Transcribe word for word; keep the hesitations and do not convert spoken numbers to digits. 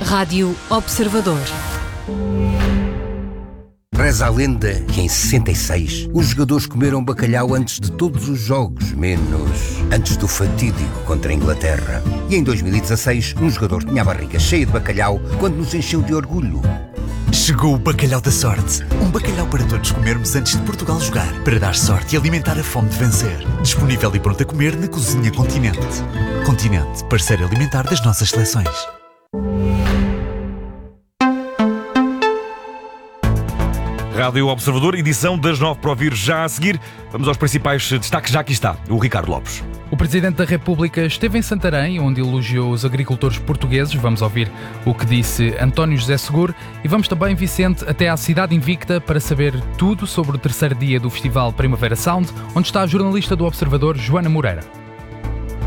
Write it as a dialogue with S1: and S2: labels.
S1: Rádio Observador.
S2: Reza a lenda que em sessenta e seis os jogadores comeram bacalhau antes de todos os jogos, menos antes do fatídico contra a Inglaterra. E em dois mil e dezasseis um jogador tinha a barriga cheia de bacalhau quando nos encheu de orgulho.
S3: Chegou o Bacalhau da Sorte. Um bacalhau para todos comermos antes de Portugal jogar, para dar sorte e alimentar a fome de vencer. Disponível e pronto a comer na Cozinha Continente. Continente, parceiro alimentar das nossas seleções.
S4: Rádio Observador, edição das nove para ouvir já a seguir. Vamos aos principais destaques, já aqui está o Ricardo Lopes.
S5: O Presidente da República esteve em Santarém, onde elogiou os agricultores portugueses. Vamos ouvir o que disse António José Seguro. E vamos também, Vicente, até à Cidade Invicta para saber tudo sobre o terceiro dia do Festival Primavera Sound, onde está a jornalista do Observador, Joana Moreira.